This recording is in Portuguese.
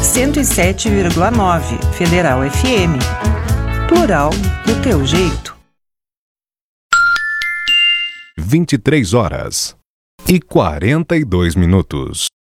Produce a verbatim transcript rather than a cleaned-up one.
cento e sete vírgula nove Federal F M. Plural do teu jeito. vinte e três horas e quarenta e dois minutos.